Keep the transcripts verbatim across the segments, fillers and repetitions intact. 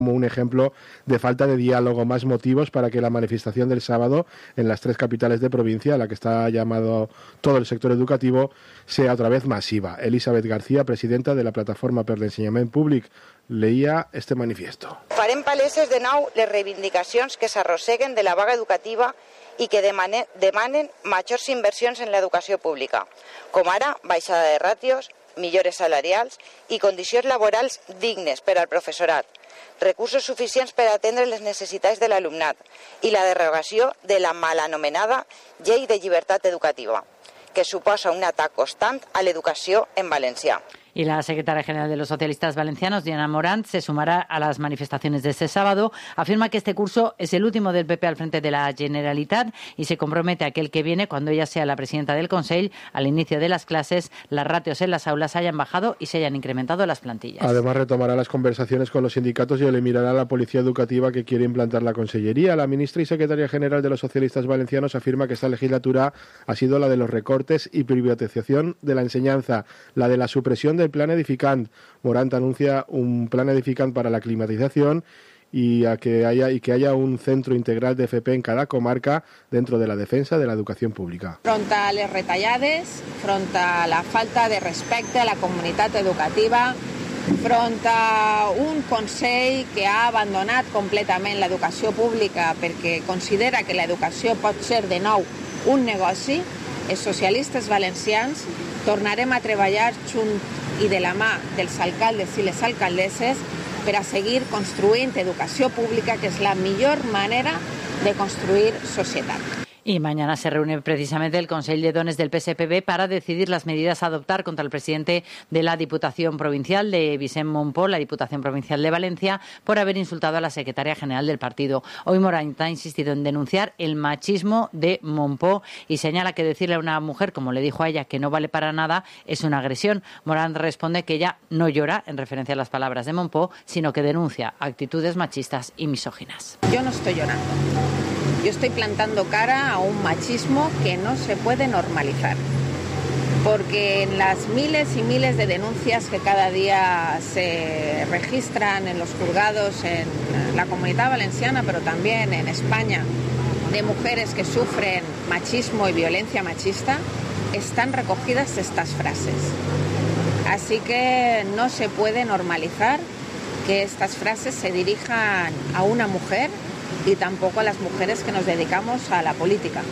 como un ejemplo de falta de diálogo, más motivos para que la manifestación del sábado en las tres capitales de provincia, a la que está llamado todo el sector educativo, sea otra vez masiva. Elisabet García, presidenta de la Plataforma per l'Ensenyament Públic, leía este manifiesto. Farem paleses de nou les reivindicacions que s'arrosseguen de la vaga educativa i que demanen, demanen majors inversions en l'educació pública, com ara baixada de ràtios, millores salarials i condicions laborals dignes per al professorat, recursos suficients per atendre les necessitats de l'alumnat i la derogació de la mal anomenada Llei de Llibertat Educativa, que suposa un atac constant a l'educació en valencià. Y la secretaria general de los socialistas valencianos, Diana Morant, se sumará a las manifestaciones de este sábado. Afirma que este curso es el último del P P al frente de la Generalitat y se compromete a que el que viene, cuando ella sea la presidenta del Consell, al inicio de las clases, las ratios en las aulas hayan bajado y se hayan incrementado las plantillas. Además, retomará las conversaciones con los sindicatos y le mirará a la policía educativa que quiere implantar la Consellería. La ministra y secretaria general de los socialistas valencianos afirma que esta legislatura ha sido la de los recortes y privatización de la enseñanza, la de la supresión de del plan edificant. Morant anuncia un plan edificant para la climatización y a que haya y que haya un centro integral de F P en cada comarca dentro de la defensa de la educación pública. Front a les retallades, front a la falta de respecte a la comunitat educativa, front a un Consell que ha abandonat completament l'educació pública perquè considera que l'educació pot ser de nou un negoci, els socialistes valencians tornarem a treballar junt i de la mà dels alcaldes i les alcaldesses per a seguir construint educació pública, que és la millor manera de construir societat. Y mañana se reúne precisamente el Consell de Dones del P S P B para decidir las medidas a adoptar contra el presidente de la Diputación Provincial de Vicent Mompó, la Diputación Provincial de Valencia, por haber insultado a la secretaria general del partido. Hoy Morant ha insistido en denunciar el machismo de Mompó y señala que decirle a una mujer, como le dijo a ella, que no vale para nada, es una agresión. Morant responde que ella no llora, en referencia a las palabras de Mompó, sino que denuncia actitudes machistas y misóginas. Yo no estoy llorando. Yo estoy plantando cara a un machismo que no se puede normalizar, porque en las miles y miles de denuncias que cada día se registran en los juzgados en la Comunidad Valenciana, pero también en España, de mujeres que sufren machismo y violencia machista, están recogidas estas frases. Así que no se puede normalizar que estas frases se dirijan a una mujer y tampoco a las mujeres que nos dedicamos a la política.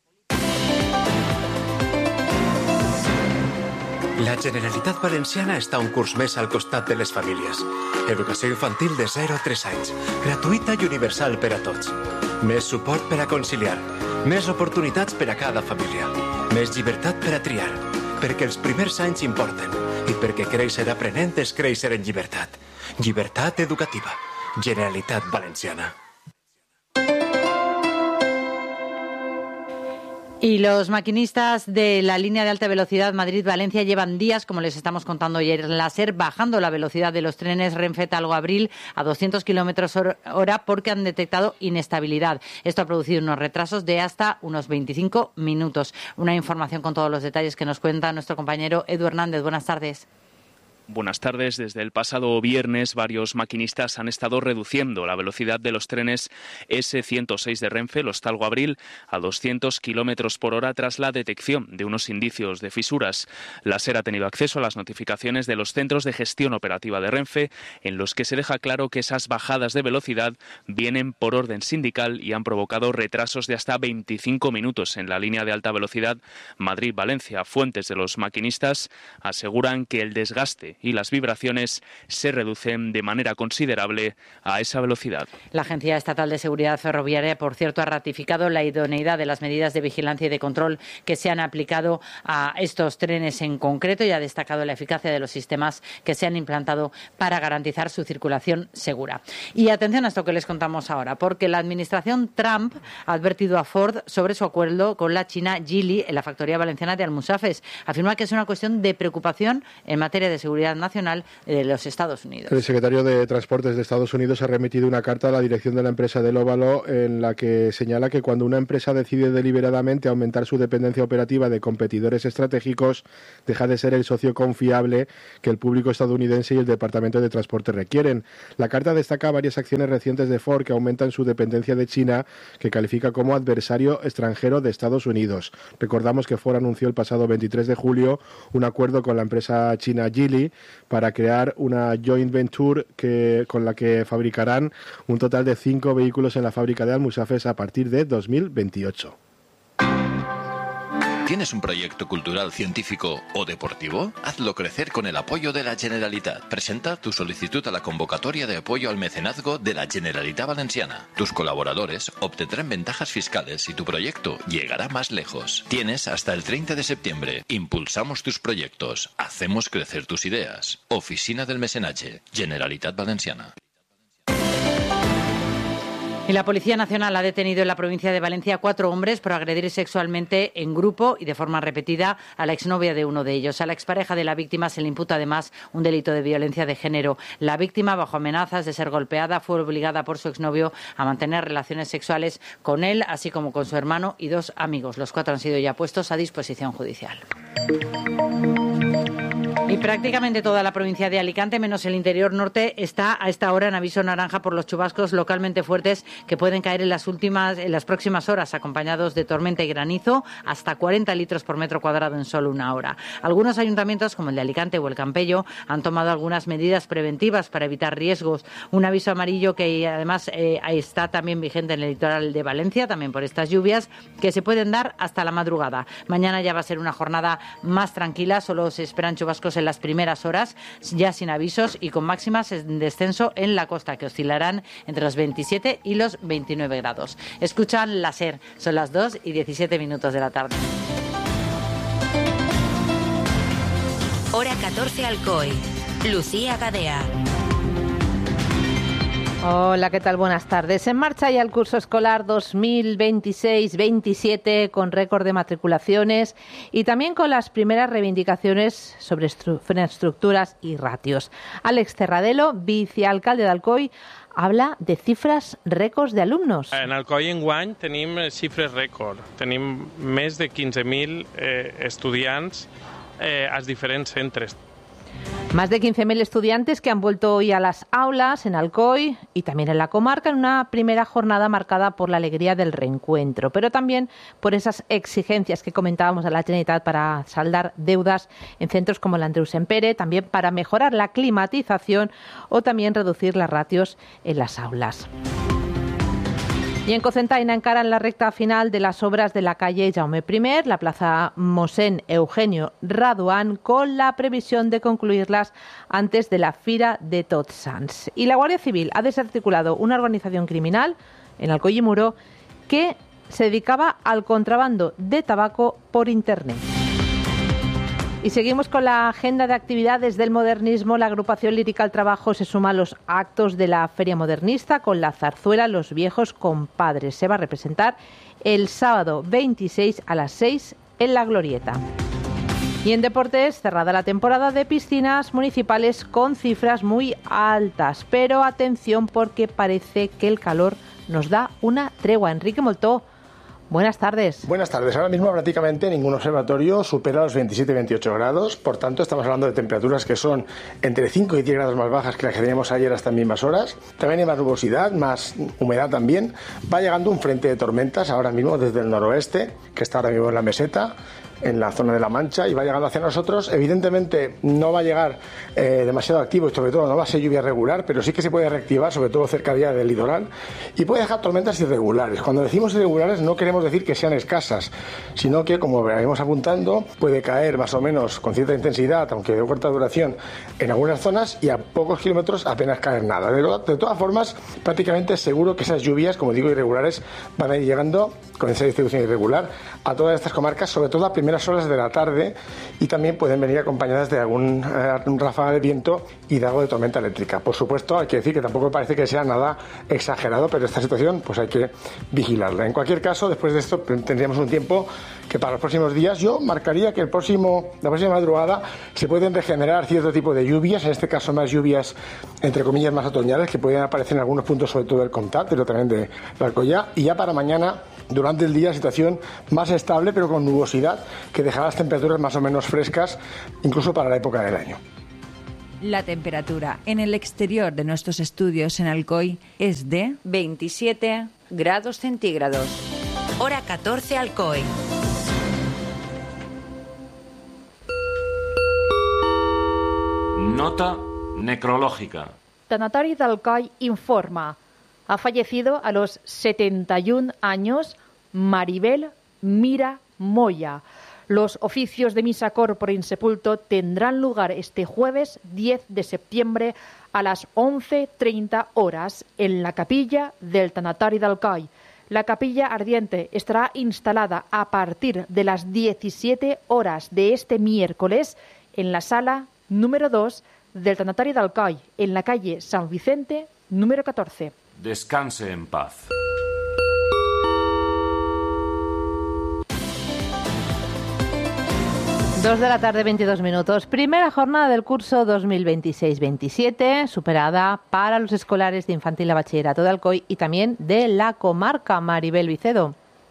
La Generalitat Valenciana està un curs més al costat de les famílies. Educació infantil de zero a tres anys, gratuïta i universal per a tots. Més suport per a conciliar, més oportunitats per a cada família, més llibertat per a triar, perquè els primers anys importen i perquè créixer aprenent és créixer en llibertat. Llibertat educativa. Generalitat Valenciana. Y los maquinistas de la línea de alta velocidad Madrid-Valencia llevan días, como les estamos contando ayer en la SER, bajando la velocidad de los trenes Renfe-Talgo-Abril a doscientos kilómetros hora porque han detectado inestabilidad. Esto ha producido unos retrasos de hasta unos veinticinco minutos. Una información con todos los detalles que nos cuenta nuestro compañero Edu Hernández. Buenas tardes. Buenas tardes. Desde el pasado viernes, varios maquinistas han estado reduciendo la velocidad de los trenes ese ciento seis de Renfe, los Talgo-Abril, a doscientos kilómetros por hora tras la detección de unos indicios de fisuras. La SER ha tenido acceso a las notificaciones de los centros de gestión operativa de Renfe, en los que se deja claro que esas bajadas de velocidad vienen por orden sindical y han provocado retrasos de hasta veinticinco minutos en la línea de alta velocidad Madrid-Valencia. Fuentes de los maquinistas aseguran que el desgaste y las vibraciones se reducen de manera considerable a esa velocidad. La Agencia Estatal de Seguridad Ferroviaria, por cierto, ha ratificado la idoneidad de las medidas de vigilancia y de control que se han aplicado a estos trenes en concreto y ha destacado la eficacia de los sistemas que se han implantado para garantizar su circulación segura. Y atención a esto que les contamos ahora, porque la administración Trump ha advertido a Ford sobre su acuerdo con la china Geely en la factoría valenciana de Almusafes. Afirma que es una cuestión de preocupación en materia de seguridad Seguridad Nacional de los Estados Unidos. El secretario de Transportes de Estados Unidos ha remitido una carta a la dirección de la empresa del Óvalo en la que señala que cuando una empresa decide deliberadamente aumentar su dependencia operativa de competidores estratégicos, deja de ser el socio confiable que el público estadounidense y el Departamento de Transporte requieren. La carta destaca varias acciones recientes de Ford que aumentan su dependencia de China, que califica como adversario extranjero de Estados Unidos. Recordamos que Ford anunció el pasado veintitrés de julio un acuerdo con la empresa china Geely para crear una joint venture que, con la que fabricarán un total de cinco vehículos en la fábrica de Almusafes a partir de dos mil veintiocho. ¿Tienes un proyecto cultural, científico o deportivo? Hazlo crecer con el apoyo de la Generalitat. Presenta tu solicitud a la convocatoria de apoyo al mecenazgo de la Generalitat Valenciana. Tus colaboradores obtendrán ventajas fiscales y tu proyecto llegará más lejos. Tienes hasta el treinta de septiembre. Impulsamos tus proyectos. Hacemos crecer tus ideas. Oficina del Mecenatge. Generalitat Valenciana. Y la Policía Nacional ha detenido en la provincia de Valencia a cuatro hombres por agredir sexualmente en grupo y de forma repetida a la exnovia de uno de ellos. A la expareja de la víctima se le imputa además un delito de violencia de género. La víctima, bajo amenazas de ser golpeada, fue obligada por su exnovio a mantener relaciones sexuales con él, así como con su hermano y dos amigos. Los cuatro han sido ya puestos a disposición judicial. Y prácticamente toda la provincia de Alicante, menos el interior norte, está a esta hora en aviso naranja por los chubascos localmente fuertes que pueden caer en las últimas, en las próximas horas, acompañados de tormenta y granizo, hasta cuarenta litros por metro cuadrado en solo una hora. Algunos ayuntamientos, como el de Alicante o el Campello, han tomado algunas medidas preventivas para evitar riesgos. Un aviso amarillo que además eh, está también vigente en el litoral de Valencia, también por estas lluvias, que se pueden dar hasta la madrugada. Mañana ya va a ser una jornada más tranquila, solo se esperan chubascos en las primeras horas, ya sin avisos y con máximas en descenso en la costa, que oscilarán entre los veintisiete y los veintinueve grados. Escuchan la SER, son las dos y diecisiete minutos de la tarde. Hora catorce Alcoy. Lucía Gadea. Hola, ¿qué tal? Buenas tardes. En marcha ya el curso escolar dos mil veintiséis veintisiete con récord de matriculaciones y también con las primeras reivindicaciones sobre infraestructuras y ratios. Alex Terradelo, vicealcalde de Alcoy, habla de cifres rècords de alumnos. En Alcoy enguany tenim xifres rècord. Tenim més de quinze mil eh, estudiants eh, als diferents centres. Más de quince mil estudiantes que han vuelto hoy a las aulas en Alcoy y también en la comarca en una primera jornada marcada por la alegría del reencuentro, pero también por esas exigencias que comentábamos a la Generalitat para saldar deudas en centros como el Andreu Sempere, también para mejorar la climatización o también reducir las ratios en las aulas. Y en Cocentaina encaran la recta final de las obras de la calle Jaume primer, la plaza Mosén Eugenio Raduán, con la previsión de concluirlas antes de la Fira de Tots Sants. Y la Guardia Civil ha desarticulado una organización criminal en Alcoy y Muro que se dedicaba al contrabando de tabaco por Internet. Y seguimos con la agenda de actividades del modernismo. La agrupación lírica al trabajo se suma a los actos de la Feria Modernista con la zarzuela Los Viejos Compadres. Se va a representar el sábado veintiséis a las seis en La Glorieta. Y en deportes, cerrada la temporada de piscinas municipales con cifras muy altas. Pero atención, porque parece que el calor nos da una tregua. Enrique Moltó, buenas tardes. Buenas tardes. Ahora mismo prácticamente ningún observatorio supera los veintisiete veintiocho grados. Por tanto, estamos hablando de temperaturas que son entre cinco y diez grados más bajas que las que teníamos ayer a estas mismas horas. También hay más nubosidad, más humedad también. Va llegando un frente de tormentas ahora mismo desde el noroeste, que está ahora mismo en la meseta, en la zona de La Mancha, y va llegando hacia nosotros. Evidentemente no va a llegar eh, demasiado activo y sobre todo no va a ser lluvia regular, pero sí que se puede reactivar, sobre todo cerca ya del litoral, y puede dejar tormentas irregulares. Cuando decimos irregulares no queremos decir que sean escasas, sino que, como veremos apuntando, puede caer más o menos con cierta intensidad, aunque de corta duración, en algunas zonas, y a pocos kilómetros apenas caer nada. De, lo, de todas formas, prácticamente seguro que esas lluvias, como digo, irregulares, van a ir llegando con esa distribución irregular a todas estas comarcas, sobre todo a primera primeras horas de la tarde y también pueden venir acompañadas de algún eh, ráfaga de viento y de algo de tormenta eléctrica. Por supuesto, hay que decir que tampoco parece que sea nada exagerado, pero esta situación pues hay que vigilarla. En cualquier caso, después de esto tendríamos un tiempo que para los próximos días yo marcaría que el próximo, la próxima madrugada se pueden regenerar cierto tipo de lluvias, en este caso más lluvias entre comillas más otoñales que pueden aparecer en algunos puntos, sobre todo del Comtat, pero también de la Alcoyá, y ya para mañana durante el día situación más estable pero con nubosidad que dejará las temperaturas más o menos frescas incluso para la época del año. La temperatura en el exterior de nuestros estudios en Alcoy es de veintisiete grados centígrados. Hora catorce Alcoy. Nota necrológica. Tanatori d'Alcoi informa. Ha fallecido a los setenta y un años Maribel Mira Moya. Los oficios de misa corpore insepulto tendrán lugar este jueves diez de septiembre a las once treinta horas en la capilla del Tanatori d'Alcoi. La capilla ardiente estará instalada a partir de las diecisiete horas de este miércoles en la sala número dos del Tanatori d'Alcoi, en la calle San Vicente, número catorce. Descanse en paz. Dos de la tarde, veintidós minutos. Primera jornada del curso dos mil veintiséis veintisiete, superada para los escolares de infantil a bachillerato de Alcoy y también de la comarca. Maribel Vicedo.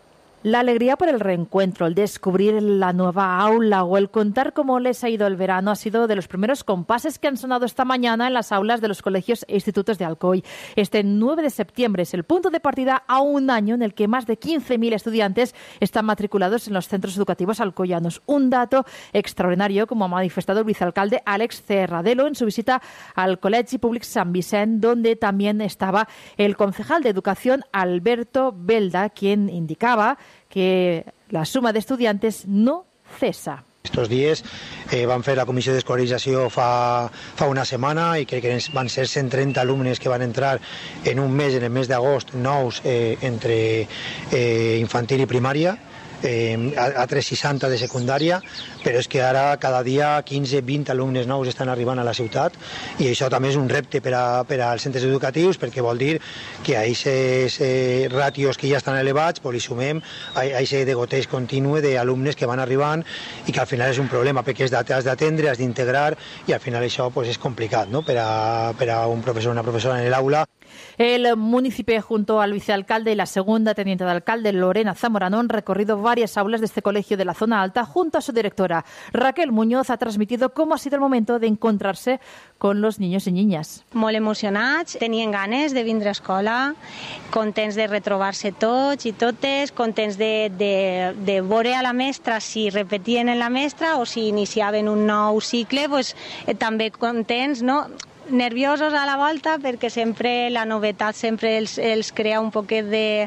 La alegría por el reencuentro, el descubrir la nueva aula o el contar cómo les ha ido el verano ha sido de los primeros compases que han sonado esta mañana en las aulas de los colegios e institutos de Alcoy. Este nueve de septiembre es el punto de partida a un año en el que más de quince mil estudiantes están matriculados en los centros educativos alcoyanos. Un dato extraordinario, como ha manifestado el vicealcalde Àlex Cerradelo en su visita al Col·legi Públic San Vicent, donde también estaba el concejal de Educación Alberto Belda, quien indicaba que la suma de estudiantes no cesa. Estos dies eh, van fer la comissió d'escolarització fa, fa una setmana i crec que van ser cent trenta alumnes que van entrar en un mes, en el mes d'agost, nous eh, entre eh, infantil i primària, eh, altres seixanta de secundària, però és que ara cada dia quinze vint alumnes nous estan arribant a la ciutat i això també és un repte per, a, per als centres educatius perquè vol dir que a aquests eh, ràtios que ja estan elevats pues, li sumem a aquest degoteig continu d'alumnes que van arribant i que al final és un problema perquè has d'atendre, has d'integrar i al final això pues, és complicat ¿no? per, a, per a un professor o una professora en l'aula. El municipio, junto al vicealcalde y la segunda teniente de alcalde, Lorena Zamorano, han recorrido varias aulas de este colegio de la zona alta junto a su directora. Raquel Muñoz ha transmitido cómo ha sido el momento de encontrarse con los niños y niñas. Molt emocionats, tenien ganes de vindre a escola, contents de retrobar-se tots i totes, contents de, de, de veure a la mestra si repetien en la mestra o si iniciaven un nou cicle, pues, eh, també contents, no? Nerviosos a la volta perquè sempre la novetat sempre els, els crea un poquet de,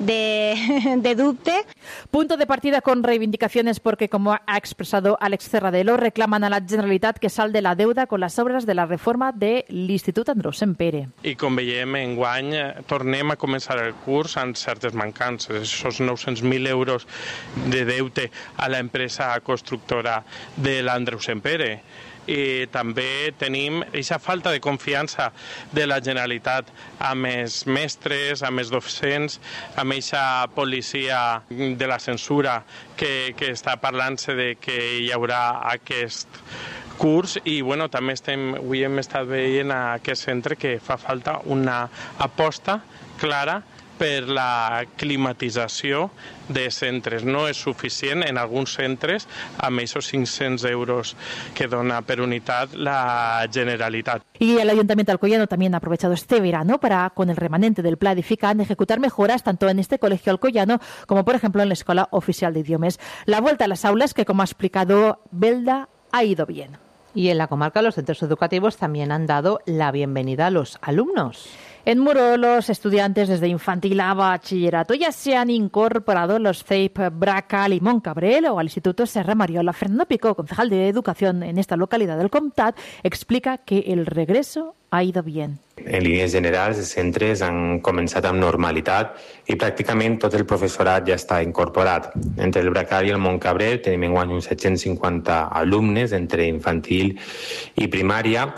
de, de dubte. Punto de partida con reivindicaciones porque, como ha expresado Àlex Cerradelo, reclaman a la Generalitat que salde la deuda con las obras de la reforma de l'Institut Andreu Sempere. I com veiem, enguany tornem a començar el curs amb certes mancances. Aquests nou-cents mil euros de deute a l'empresa constructora de l'Andreu Sempere. I també tenim aquesta falta de confiança de la Generalitat amb els mestres, amb els docents, amb aquesta policia de la censura que, que està parlant-se de que hi haurà aquest curs i bueno, també estem, avui hem estat veient a aquest centre que fa falta una aposta clara per la climatització de centres. No és suficient en alguns centres amb aquests cinc-cents euros que dona per unitat la Generalitat. Y el Ayuntamiento alcoyano también ha aprovechado este verano para, con el remanente del Pla Edificant, ejecutar mejoras tanto en este colegio alcoyano como, por ejemplo, en la Escuela Oficial de Idiomes. La vuelta a las aulas, que como ha explicado Belda, ha ido bien. Y en la comarca los centros educativos también han dado la bienvenida a los alumnos. En Muro, los estudiantes desde infantil a bachillerato ya se han incorporado los C E I P Bracal y Montcabrel o al Instituto Serra Mariola. Fernando Picó, concejal de Educación en esta localidad del Comtat, explica que el regreso ha ido bien. En línies generals, els centres han començat amb normalitat i pràcticament tot el professorat ja està incorporat. Entre el Bracal i el Montcabrel tenim enguany uns set-cents cinquanta alumnes entre infantil i primària,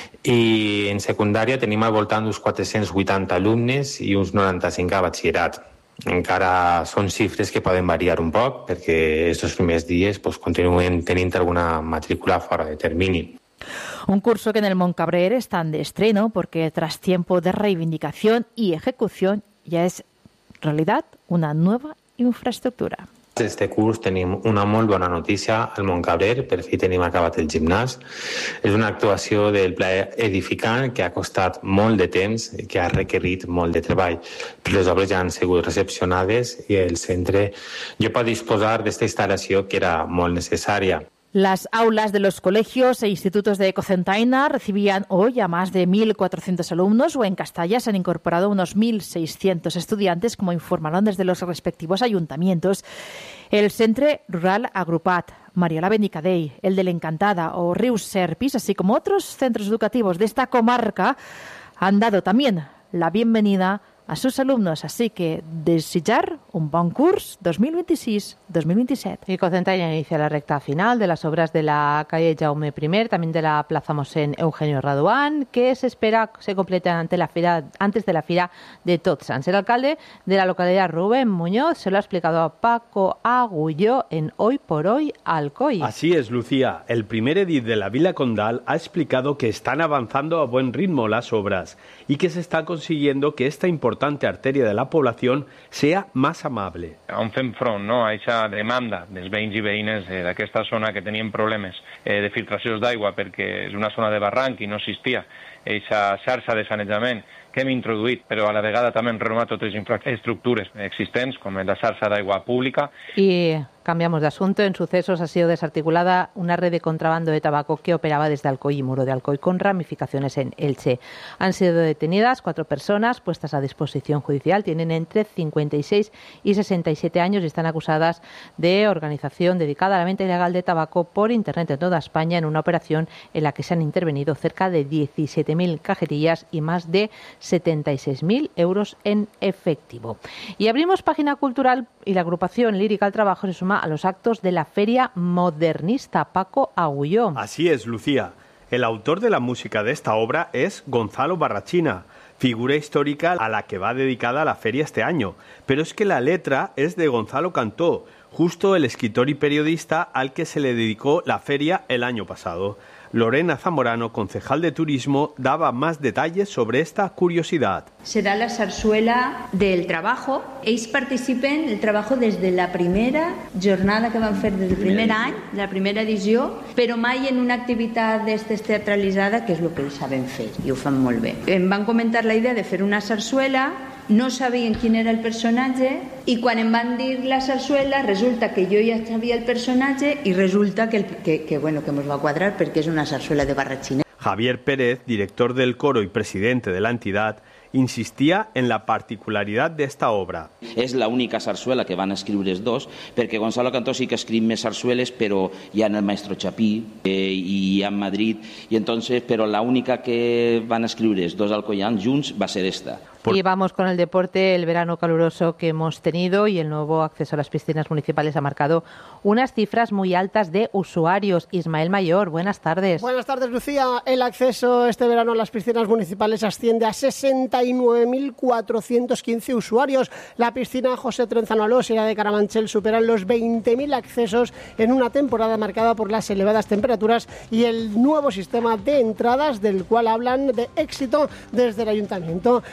i en secundària tenim al voltant d'uns quatre-cents vuitanta alumnes i uns noranta-cinc a batxillerat. Encara són xifres que poden variar un poc perquè aquests primers dies pues, continuen tenint alguna matrícula fora de termini. Un curso que en el Montcabrel está de estreno porque tras tiempo de reivindicación y ejecución ya es realidad una nueva infraestructura. Este curs tenim una molt bona notícia al Montcabrel, per fi tenim acabat el gimnàs. És una actuació del Pla Edificant que ha costat molt de temps i que ha requerit molt de treball. Però les obres ja han sigut recepcionades i el centre ja pot disposar d'esta instal·lació que era molt necessària. Las aulas de los colegios e institutos de Cocentaina recibían hoy a más de mil cuatrocientos alumnos o en Castalla se han incorporado unos mil seiscientos estudiantes, como informaron desde los respectivos ayuntamientos. El Centre Rural Agrupat, Mariola Benicadell, el de l'Encantada o Rius Serpis, así como otros centros educativos de esta comarca, han dado también la bienvenida a sus alumnos, así que desitjar un bon curs dos mil veintiséis dos mil veintisiete. Y Cocentaina inicia la recta final de las obras de la calle Jaume primero, también de la Plaza Mosén Eugenio Raduán, que se espera se completen ante la fira, antes de la fira de Tots Sants. El alcalde de la localidad, Rubén Muñoz, se lo ha explicado a Paco Agulló en Hoy por Hoy Alcoy. Así es, Lucía. El primer edil de la Vila Condal ha explicado que están avanzando a buen ritmo las obras y que se está consiguiendo que esta importante arteria de la población sea más amable. On fem front no, a aquesta demanda dels veïns i veïnes eh, d'aquesta zona que tenien problemes eh, de filtracions d'aigua perquè és una zona de barranc i no existia aquesta xarxa de sanejament que hem introduït, però a la vegada també hem renovat totes les infraestructures existents, com la xarxa d'aigua pública. Y cambiamos de asunto. En sucesos ha sido desarticulada una red de contrabando de tabaco que operaba desde Alcoy y Muro de Alcoy con ramificaciones en Elche. Han sido detenidas cuatro personas puestas a disposición judicial. Tienen entre cincuenta y seis y sesenta y siete años y están acusadas de organización dedicada a la venta ilegal de tabaco por Internet en toda España en una operación en la que se han intervenido cerca de diecisiete mil cajetillas y más de setenta y seis mil euros en efectivo. Y abrimos página cultural y la agrupación Lírica al Trabajo se suma a los actos de la Feria Modernista. Paco Agulló. Así es, Lucía. El autor de la música de esta obra es Gonzalo Barrachina, figura histórica a la que va dedicada la feria este año. Pero es que la letra es de Gonzalo Cantó, justo el escritor y periodista al que se le dedicó la feria el año pasado. Lorena Zamorano, concejal de Turismo, daba más detalles sobre esta curiosidad. Serà la sarsuela del trabajo. Ells participen del trabajo des de la primera jornada que van fer des del primer any, la primera edició, però mai en una activitat d'estes teatralitzada, que és el que ells saben fer, i ho fan molt bé. Em van comentar la idea de fer una sarsuela, no sabien quin era el personatge i quan em van dir la sarsuela resulta que jo ja sabia el personatge i resulta que, el, que, que, bueno, que mos va quadrar perquè és una sarsuela de Barrachina. Javier Pérez, director del coro y presidente de la entidad, insistía en la particularidad de esta obra. És l'única sarsuela que van escriure els dos, perquè Gonzalo Cantó sí que escriu més sarsueles, però hi ha en el Maestro Chapí eh, i hi ha en Madrid, i entonces, però l'única que van escriure els dos alcoians junts va ser esta. Y vamos con el deporte. El verano caluroso que hemos tenido y el nuevo acceso a las piscinas municipales ha marcado unas cifras muy altas de usuarios. Ismael Mayor, buenas tardes. Buenas tardes, Lucía. El acceso este verano a las piscinas municipales asciende a sesenta y nueve mil cuatrocientos quince usuarios. La piscina José Trenzano Alós y la de Carabanchel superan los veinte mil accesos en una temporada marcada por las elevadas temperaturas y el nuevo sistema de entradas del cual hablan de éxito desde el ayuntamiento. Siguiendo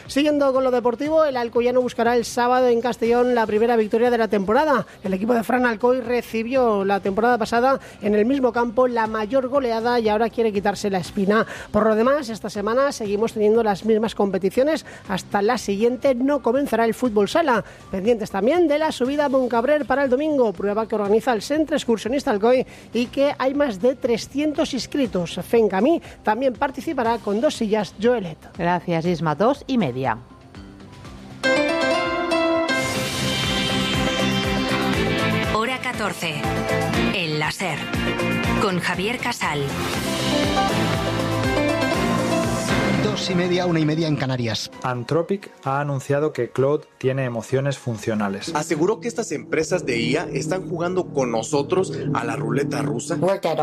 Siguiendo con lo deportivo, el alcoyano buscará el sábado en Castellón la primera victoria de la temporada. El equipo de Fran Alcoy recibió la temporada pasada en el mismo campo la mayor goleada y ahora quiere quitarse la espina. Por lo demás, esta semana seguimos teniendo las mismas competiciones. Hasta la siguiente no comenzará el fútbol sala. Pendientes también de la subida a Moncabrer para el domingo, prueba que organiza el Centro Excursionista Alcoy y que hay más de trescientos inscritos. Fencamí también participará con dos sillas Joelet. Gracias, Isma. Dos y media. Hora catorce. El láser. Con Javier Casal. Dos y media, una y media en Canarias. Anthropic ha anunciado que Claude tiene emociones funcionales. Aseguró que estas empresas de I A están jugando con nosotros a la ruleta rusa.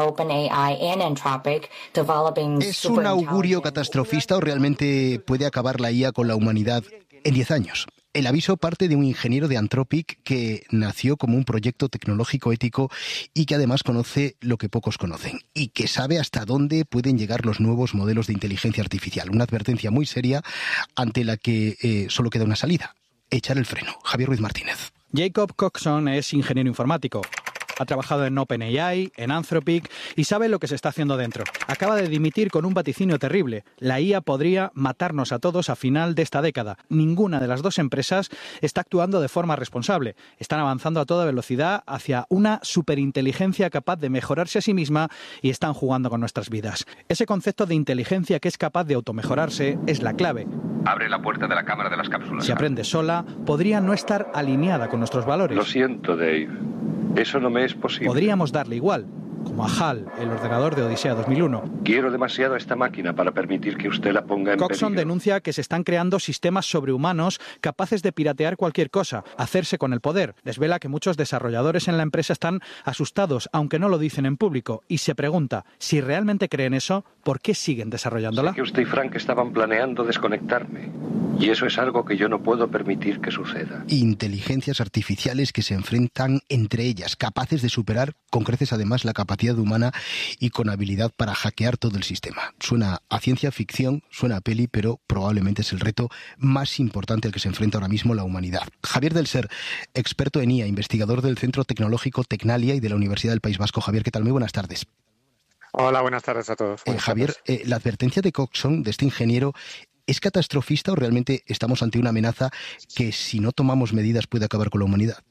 ¿Es un augurio catastrofista o realmente puede acabar la I A con la humanidad en diez años? El aviso parte de un ingeniero de Anthropic que nació como un proyecto tecnológico ético y que además conoce lo que pocos conocen y que sabe hasta dónde pueden llegar los nuevos modelos de inteligencia artificial. Una advertencia muy seria ante la que eh, solo queda una salida: echar el freno. Javier Ruiz Martínez. Jacob Coxon es ingeniero informático. Ha trabajado en OpenAI, en Anthropic y sabe lo que se está haciendo dentro. Acaba de dimitir con un vaticinio terrible. La I A podría matarnos a todos a final de esta década. Ninguna de las dos empresas está actuando de forma responsable. Están avanzando a toda velocidad hacia una superinteligencia capaz de mejorarse a sí misma y están jugando con nuestras vidas. Ese concepto de inteligencia que es capaz de automejorarse es la clave. Abre la puerta de la cámara de las cápsulas. Si aprende sola, podría no estar alineada con nuestros valores. Lo siento, Dave. Eso no me es posible. Podríamos darle igual, como a HAL, el ordenador de Odisea dos mil uno. Quiero demasiado a esta máquina para permitir que usted la ponga en Coxon peligro. denuncia que se están creando sistemas sobrehumanos capaces de piratear cualquier cosa, hacerse con el poder. Desvela que muchos desarrolladores en la empresa están asustados, aunque no lo dicen en público, y se pregunta, si realmente creen eso, ¿por qué siguen desarrollándola? Sé que usted y Frank estaban planeando desconectarme. Y eso es algo que yo no puedo permitir que suceda. Inteligencias artificiales que se enfrentan entre ellas, capaces de superar con creces además la capacidad humana y con habilidad para hackear todo el sistema. Suena a ciencia ficción, suena a peli, pero probablemente es el reto más importante al que se enfrenta ahora mismo la humanidad. Javier del Ser, experto en I A, investigador del Centro Tecnológico Tecnalia y de la Universidad del País Vasco. Javier, ¿qué tal? Muy buenas tardes. Hola, buenas tardes a todos. Eh, Javier, eh, la advertencia de Coxon, de este ingeniero, ¿es catastrofista o realmente estamos ante una amenaza que, si no tomamos medidas, puede acabar con la humanidad?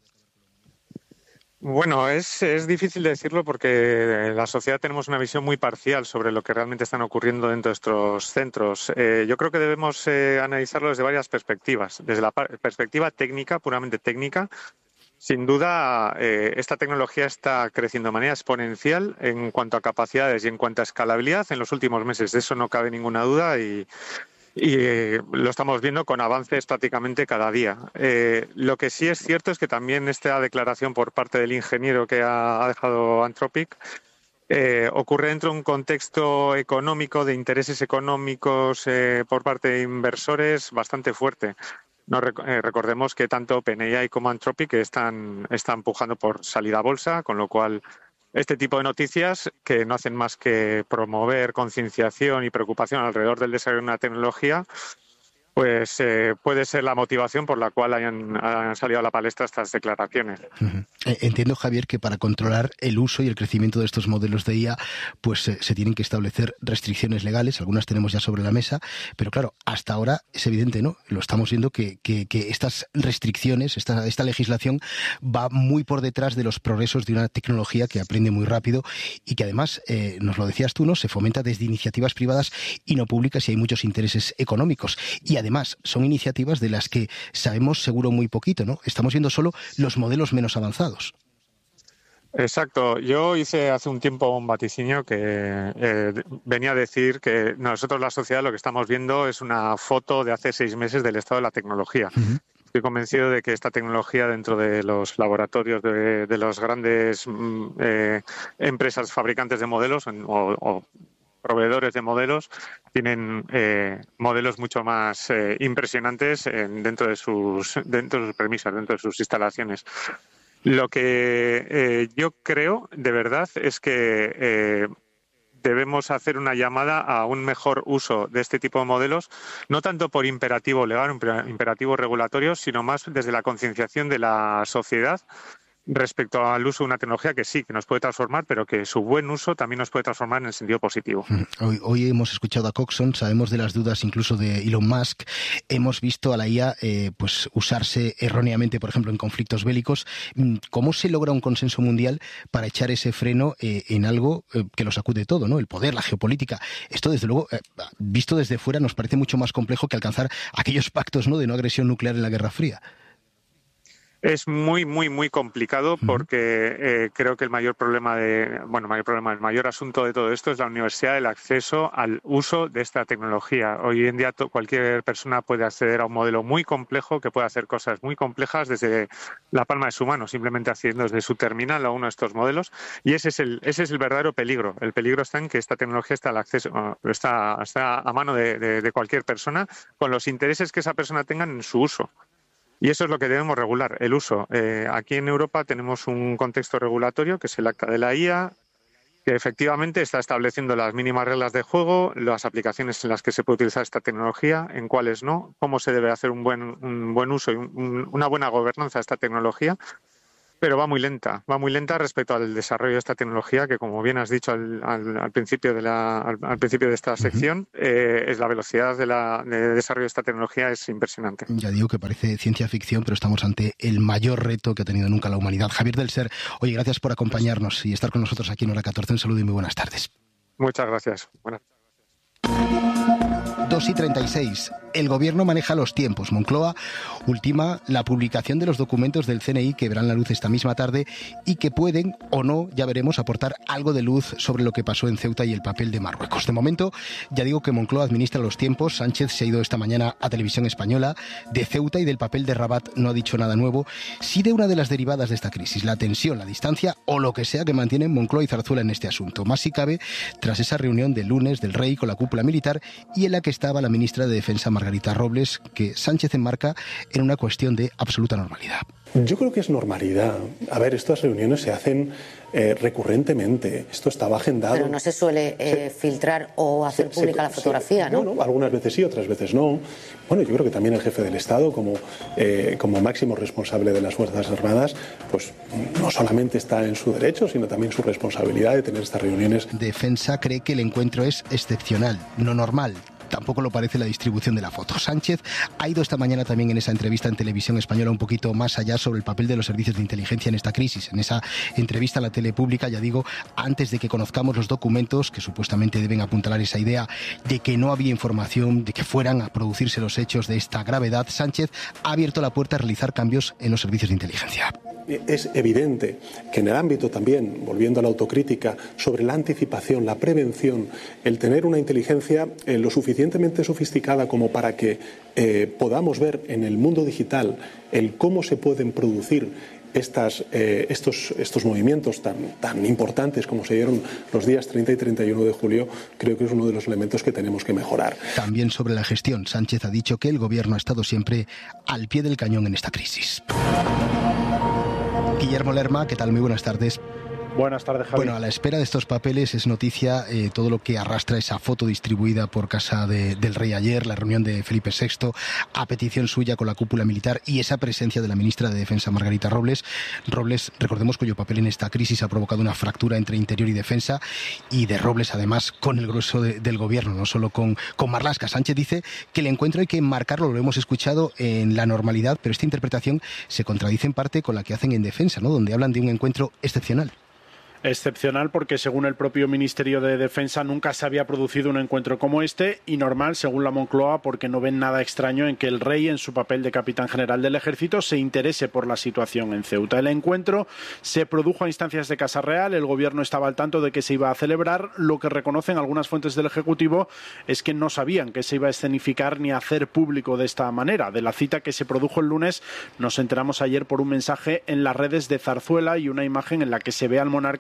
Bueno, es, es difícil decirlo porque en la sociedad tenemos una visión muy parcial sobre lo que realmente están ocurriendo dentro de estos centros. Eh, yo creo que debemos eh, analizarlo desde varias perspectivas. Desde la perspectiva técnica, puramente técnica, sin duda eh, esta tecnología está creciendo de manera exponencial en cuanto a capacidades y en cuanto a escalabilidad en los últimos meses. De eso no cabe ninguna duda y... Y eh, lo estamos viendo con avances prácticamente cada día. Eh, lo que sí es cierto es que también esta declaración por parte del ingeniero que ha, ha dejado Anthropic eh, ocurre dentro de un contexto económico, de intereses económicos eh, por parte de inversores bastante fuerte. No, eh, recordemos que tanto OpenAI como Anthropic están, están empujando por salida a bolsa, con lo cual este tipo de noticias, que no hacen más que promover concienciación y preocupación alrededor del desarrollo de una tecnología, pues eh, puede ser la motivación por la cual hayan, hayan salido a la palestra estas declaraciones. Uh-huh. Entiendo, Javier, que para controlar el uso y el crecimiento de estos modelos de I A, pues eh, se tienen que establecer restricciones legales, algunas tenemos ya sobre la mesa, pero claro, hasta ahora es evidente, ¿no? Lo estamos viendo que, que, que estas restricciones, esta, esta legislación va muy por detrás de los progresos de una tecnología que aprende muy rápido y que además, eh, nos lo decías tú, ¿no? Se fomenta desde iniciativas privadas y no públicas y hay muchos intereses económicos. Y además, Además, son iniciativas de las que sabemos seguro muy poquito, ¿no? Estamos viendo solo los modelos menos avanzados. Exacto. Yo hice hace un tiempo un vaticinio que eh, venía a decir que nosotros, la sociedad, lo que estamos viendo es una foto de hace seis meses del estado de la tecnología. Uh-huh. Estoy convencido de que esta tecnología dentro de los laboratorios de, de las grandes eh, empresas fabricantes de modelos o, o proveedores de modelos tienen eh, modelos mucho más eh, impresionantes en, dentro de sus dentro de sus premisas, dentro de sus instalaciones. Lo que eh, yo creo de verdad es que eh, debemos hacer una llamada a un mejor uso de este tipo de modelos, no tanto por imperativo legal, imperativo regulatorio, sino más desde la concienciación de la sociedad respecto al uso de una tecnología que sí, que nos puede transformar, pero que su buen uso también nos puede transformar en el sentido positivo. Hoy, hoy hemos escuchado a Coxon, sabemos de las dudas incluso de Elon Musk, hemos visto a la I A eh, pues usarse erróneamente, por ejemplo, en conflictos bélicos. ¿Cómo se logra un consenso mundial para echar ese freno eh, en algo eh, que lo sacude todo, ¿no? El poder, la geopolítica. Esto, desde luego, eh, visto desde fuera, nos parece mucho más complejo que alcanzar aquellos pactos, ¿no?, de no agresión nuclear en la Guerra Fría. Es muy, muy, muy complicado porque eh, creo que el mayor problema de, bueno, mayor problema, el mayor asunto de todo esto es la universidad, el acceso al uso de esta tecnología. Hoy en día to, cualquier persona puede acceder a un modelo muy complejo que puede hacer cosas muy complejas desde la palma de su mano, simplemente haciendo desde su terminal a uno de estos modelos. Y ese es el, ese es el verdadero peligro. El peligro está en que esta tecnología está al acceso, está, está a mano de, de, de cualquier persona con los intereses que esa persona tenga en su uso. Y eso es lo que debemos regular, el uso. Eh, aquí en Europa tenemos un contexto regulatorio que es el Acta de la I A, que efectivamente está estableciendo las mínimas reglas de juego, las aplicaciones en las que se puede utilizar esta tecnología, en cuáles no, cómo se debe hacer un buen, un buen uso y un, una buena gobernanza de esta tecnología. Pero va muy lenta, va muy lenta respecto al desarrollo de esta tecnología, que como bien has dicho al, al, al principio de la, al, al principio de esta sección, uh-huh. eh, es la velocidad de, la, de desarrollo de esta tecnología es impresionante. Ya digo que parece ciencia ficción, pero estamos ante el mayor reto que ha tenido nunca la humanidad. Javier del Ser, oye, gracias por acompañarnos y estar con nosotros aquí en Hora catorce. Un saludo y muy buenas tardes. Muchas gracias. Buenas tardes. dos y treinta y seis. El Gobierno maneja los tiempos. Moncloa ultima la publicación de los documentos del C N I que verán la luz esta misma tarde y que pueden, o no, ya veremos, aportar algo de luz sobre lo que pasó en Ceuta y el papel de Marruecos. De momento, ya digo que Moncloa administra los tiempos. Sánchez se ha ido esta mañana a Televisión Española. De Ceuta y del papel de Rabat no ha dicho nada nuevo. Sí de una de las derivadas de esta crisis, la tensión, la distancia o lo que sea que mantienen Moncloa y Zarzuela en este asunto. Más si cabe, tras esa reunión del lunes del Rey con la cúpula militar y en la que estaba la ministra de Defensa Margarita Robles, que Sánchez enmarca en una cuestión de absoluta normalidad. Yo creo que es normalidad. A ver, estas reuniones se hacen eh, recurrentemente. Esto estaba agendado. Pero no se suele eh, se, filtrar o hacer se, pública se, la fotografía, se, ¿no? No, no, algunas veces sí, otras veces no. Bueno, yo creo que también el jefe del Estado, como, eh, como máximo responsable de las Fuerzas Armadas, pues no solamente está en su derecho, sino también su responsabilidad de tener estas reuniones. Defensa cree que el encuentro es excepcional, no normal. Tampoco lo parece la distribución de la foto. Sánchez ha ido esta mañana también en esa entrevista en Televisión Española un poquito más allá sobre el papel de los servicios de inteligencia en esta crisis. En esa entrevista a la tele pública, ya digo, antes de que conozcamos los documentos que supuestamente deben apuntalar esa idea de que no había información, de que fueran a producirse los hechos de esta gravedad, Sánchez ha abierto la puerta a realizar cambios en los servicios de inteligencia. Es evidente que en el ámbito también, volviendo a la autocrítica, sobre la anticipación, la prevención, el tener una inteligencia eh, lo suficientemente sofisticada como para que eh, podamos ver en el mundo digital el cómo se pueden producir Estas, eh, estos, estos movimientos tan, tan importantes como se dieron los días treinta y treinta y uno de julio, creo que es uno de los elementos que tenemos que mejorar. También sobre la gestión, Sánchez ha dicho que el Gobierno ha estado siempre al pie del cañón en esta crisis. Guillermo Lerma, ¿qué tal? Muy buenas tardes. Buenas tardes, Javi. Bueno, a la espera de estos papeles es noticia eh, todo lo que arrastra esa foto distribuida por casa de, del Rey ayer, la reunión de Felipe sexto, a petición suya con la cúpula militar y esa presencia de la ministra de Defensa, Margarita Robles. Robles, recordemos cuyo papel en esta crisis ha provocado una fractura entre Interior y Defensa, y de Robles además con el grueso de, del Gobierno, no solo con, con Marlaska. Sánchez dice que el encuentro hay que enmarcarlo, lo hemos escuchado, en la normalidad, pero esta interpretación se contradice en parte con la que hacen en Defensa, ¿no?, donde hablan de un encuentro excepcional. Excepcional porque, según el propio Ministerio de Defensa, nunca se había producido un encuentro como este, y normal, según la Moncloa, porque no ven nada extraño en que el Rey, en su papel de capitán general del Ejército, se interese por la situación en Ceuta. El encuentro se produjo a instancias de Casa Real, el Gobierno estaba al tanto de que se iba a celebrar. Lo que reconocen algunas fuentes del Ejecutivo es que no sabían que se iba a escenificar ni a hacer público de esta manera. De la cita que se produjo el lunes nos enteramos ayer por un mensaje en las redes de Zarzuela y una imagen en la que se ve al monarca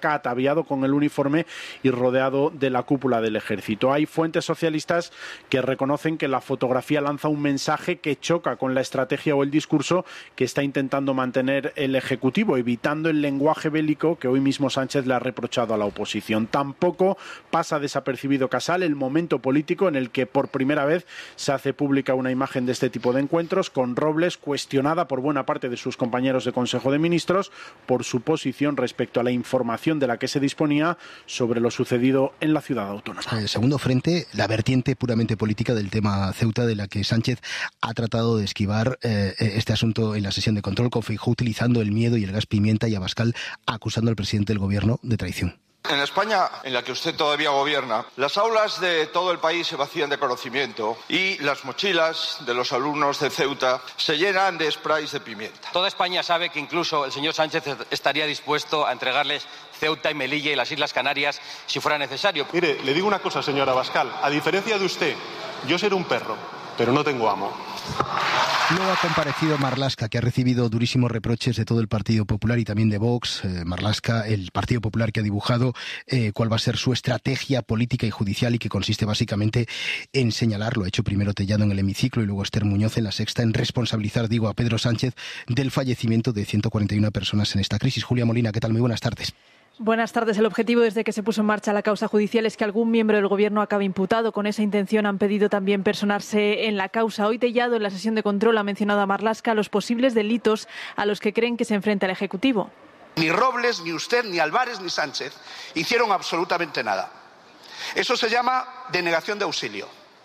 destaca ataviado con el uniforme y rodeado de la cúpula del ejército. Hay fuentes socialistas que reconocen que la fotografía lanza un mensaje que choca con la estrategia o el discurso que está intentando mantener el Ejecutivo, evitando el lenguaje bélico que hoy mismo Sánchez le ha reprochado a la oposición. Tampoco pasa desapercibido, Casal, el momento político en el que por primera vez se hace pública una imagen de este tipo de encuentros, con Robles cuestionada por buena parte de sus compañeros de Consejo de Ministros por su posición respecto a la información de la que se disponía sobre lo sucedido en la ciudad autónoma. El segundo frente, la vertiente puramente política del tema Ceuta, de la que Sánchez ha tratado de esquivar eh, este asunto en la sesión de control, con Feijóo utilizando el miedo y el gas pimienta y Abascal acusando al presidente del gobierno de traición. En España, en la que usted todavía gobierna, las aulas de todo el país se vacían de conocimiento y las mochilas de los alumnos de Ceuta se llenan de sprays de pimienta. Toda España sabe que incluso el señor Sánchez estaría dispuesto a entregarles Ceuta y Melilla y las Islas Canarias si fuera necesario. Mire, le digo una cosa, señor Abascal. A diferencia de usted, yo seré un perro, pero no tengo amo. Luego ha comparecido Marlaska, que ha recibido durísimos reproches de todo el Partido Popular y también de Vox. Eh, Marlaska, el Partido Popular, que ha dibujado eh, cuál va a ser su estrategia política y judicial, y que consiste básicamente en señalar, lo ha hecho primero Tellado en el hemiciclo y luego Esther Muñoz en La Sexta, en responsabilizar, digo, a Pedro Sánchez del fallecimiento de ciento cuarenta y una personas en esta crisis. Julia Molina, ¿qué tal? Muy buenas tardes. Buenas tardes. El objetivo desde que se puso en marcha la causa judicial es que algún miembro del Gobierno acabe imputado. Con esa intención han pedido también personarse en la causa. Hoy Tellado, en la sesión de control, ha mencionado a Marlaska los posibles delitos a los que creen que se enfrenta el Ejecutivo. Ni Robles, ni usted, ni Álvarez, ni Sánchez hicieron absolutamente nada. Eso se llama denegación de auxilio.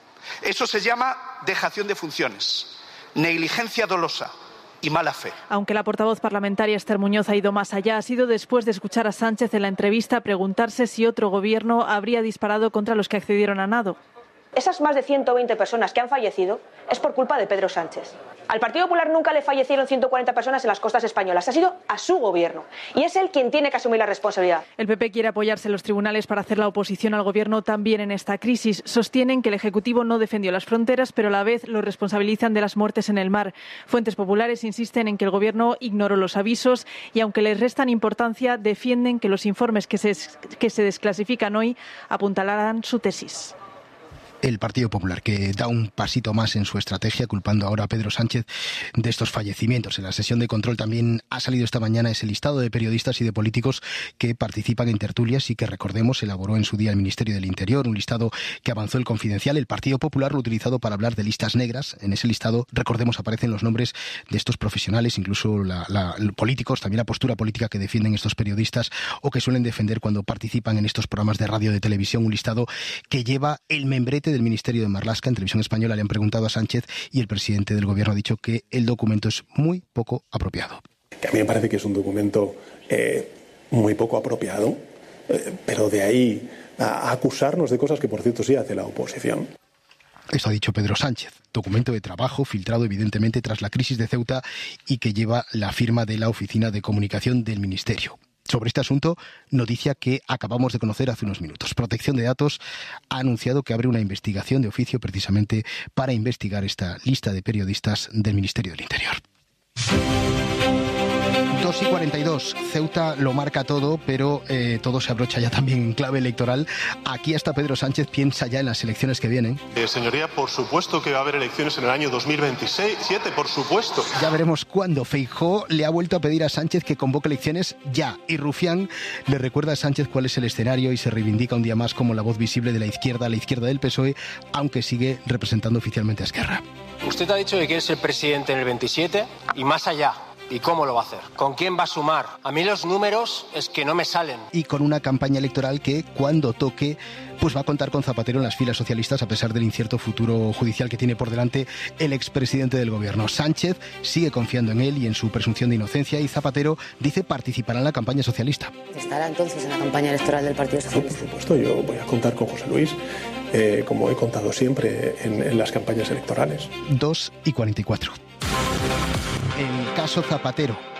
Eso se llama dejación de funciones, negligencia dolosa y mala fe. Aunque la portavoz parlamentaria Esther Muñoz ha ido más allá, ha sido después de escuchar a Sánchez en la entrevista preguntarse si otro gobierno habría disparado contra los que accedieron a nado. Esas más de ciento veinte personas que han fallecido es por culpa de Pedro Sánchez. Al Partido Popular nunca le fallecieron ciento cuarenta personas en las costas españolas. Ha sido a su gobierno. Y es él quien tiene que asumir la responsabilidad. El P P quiere apoyarse en los tribunales para hacer la oposición al gobierno también en esta crisis. Sostienen que el Ejecutivo no defendió las fronteras, pero a la vez lo responsabilizan de las muertes en el mar. Fuentes populares insisten en que el gobierno ignoró los avisos y, aunque les restan importancia, defienden que los informes que se, que se desclasifican hoy apuntalarán su tesis. El Partido Popular, que da un pasito más en su estrategia, culpando ahora a Pedro Sánchez de estos fallecimientos. En la sesión de control también ha salido esta mañana ese listado de periodistas y de políticos que participan en tertulias y que, recordemos, elaboró en su día el Ministerio del Interior, un listado que avanzó el Confidencial. El Partido Popular lo ha utilizado para hablar de listas negras. En ese listado, recordemos, aparecen los nombres de estos profesionales, incluso la, la, políticos, también la postura política que defienden estos periodistas o que suelen defender cuando participan en estos programas de radio o de televisión. Un listado que lleva el membrete del Ministerio de Marlaska. En Televisión Española le han preguntado a Sánchez y el presidente del gobierno ha dicho que el documento es muy poco apropiado. Que a mí me parece que es un documento eh, muy poco apropiado, eh, pero de ahí a acusarnos de cosas que, por cierto, sí hace la oposición. Esto ha dicho Pedro Sánchez. Documento de trabajo filtrado evidentemente tras la crisis de Ceuta y que lleva la firma de la Oficina de Comunicación del Ministerio. Sobre este asunto, noticia que acabamos de conocer hace unos minutos. Protección de Datos ha anunciado que abre una investigación de oficio precisamente para investigar esta lista de periodistas del Ministerio del Interior. dos y cuarenta y dos. Ceuta lo marca todo, pero eh, todo se abrocha ya también en clave electoral. Aquí hasta Pedro Sánchez piensa ya en las elecciones que vienen. Eh, señoría, por supuesto que va a haber elecciones en el año dos mil veintisiete, por supuesto. Ya veremos cuándo. Feijóo le ha vuelto a pedir a Sánchez que convoque elecciones ya. Y Rufián le recuerda a Sánchez cuál es el escenario y se reivindica un día más como la voz visible de la izquierda a la izquierda del P S O E, aunque sigue representando oficialmente a Esquerra. Usted ha dicho que quiere ser presidente en el veintisiete y más allá. ¿Y cómo lo va a hacer? ¿Con quién va a sumar? A mí los números es que no me salen. Y con una campaña electoral que, cuando toque, pues va a contar con Zapatero en las filas socialistas, a pesar del incierto futuro judicial que tiene por delante el expresidente del gobierno. Sánchez sigue confiando en él y en su presunción de inocencia, y Zapatero dice participará en la campaña socialista. ¿Estará entonces en la campaña electoral del Partido Socialista? Por supuesto, yo voy a contar con José Luis, eh, como he contado siempre en, en las campañas electorales. dos y cuarenta y cuatro. El caso Zapatero.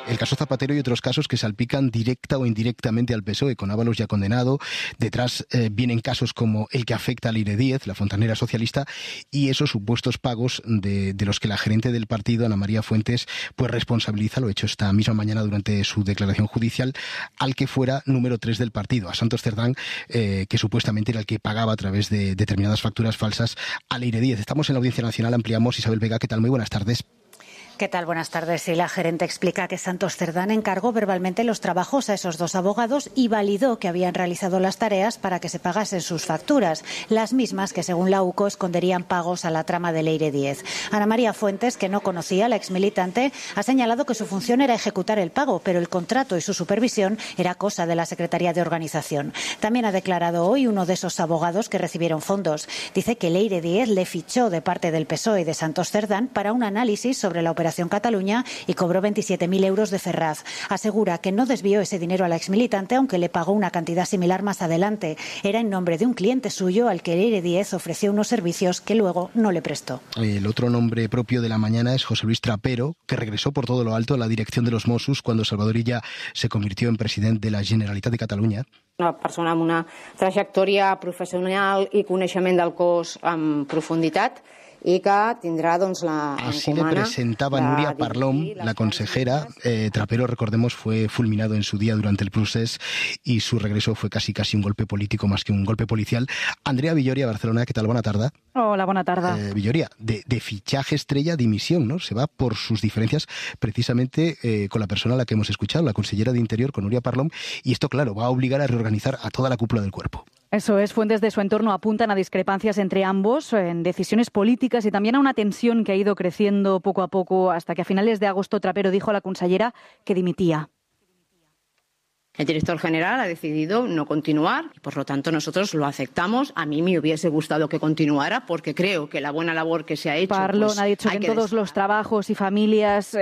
el caso Zapatero y otros casos que salpican directa o indirectamente al P S O E, con Ábalos ya condenado. Detrás eh, vienen casos como el que afecta al Leire Díez, la fontanera socialista, y esos supuestos pagos de, de los que la gerente del partido, Ana María Fuentes, pues responsabiliza, lo hecho esta misma mañana durante su declaración judicial, al que fuera número tres del partido, a Santos Cerdán, eh, que supuestamente era el que pagaba a través de determinadas facturas falsas a Leire Díez. Estamos en la Audiencia Nacional, ampliamos. Isabel Vega, ¿qué tal? Muy buenas tardes. ¿Qué tal? Buenas tardes. Y la gerente explica que Santos Cerdán encargó verbalmente los trabajos a esos dos abogados y validó que habían realizado las tareas para que se pagasen sus facturas, las mismas que, según la U C O, esconderían pagos a la trama de Leire Díez. Ana María Fuentes, que no conocía a la exmilitante, ha señalado que su función era ejecutar el pago, pero el contrato y su supervisión era cosa de la Secretaría de Organización. También ha declarado hoy uno de esos abogados que recibieron fondos. Dice que Leire Díez le fichó de parte del P S O E y de Santos Cerdán para un análisis sobre la operación Cataluña y cobró veintisiete mil euros de Ferraz. Asegura que no desvió ese dinero a la exmilitante, aunque le pagó una cantidad similar más adelante. Era en nombre de un cliente suyo al que Leire Díez ofreció unos servicios que luego no le prestó. El otro nombre propio de la mañana es José Luis Trapero, que regresó por todo lo alto a la dirección de los Mossos cuando Salvador Illa se convirtió en presidente de la Generalitat de Catalunya. Una persona amb una trajectòria professional i coneixement del cos amb profunditat, y que tendrá doncs, la Así le presentaba Nuria Parlom, la consejera. Eh, Trapero, recordemos, fue fulminado en su día durante el procés y su regreso fue casi casi un golpe político más que un golpe policial. Andrea Villoria, Barcelona, ¿qué tal? Buena tarde. Hola, buena tarde. Eh, Villoria, de, de fichaje estrella, dimisión, ¿no? Se va por sus diferencias precisamente eh, con la persona a la que hemos escuchado, la consellera de Interior, con Nuria Parlom, y esto, claro, va a obligar a reorganizar a toda la cúpula del cuerpo. Eso es, fuentes de su entorno apuntan a discrepancias entre ambos en decisiones políticas y también a una tensión que ha ido creciendo poco a poco hasta que a finales de agosto Trapero dijo a la consellera que dimitía. El director general ha decidido no continuar y, por lo tanto, nosotros lo aceptamos. A mí me hubiese gustado que continuara porque creo que la buena labor que se ha hecho... Parlon pues, ha dicho que en todos los trabajos y familias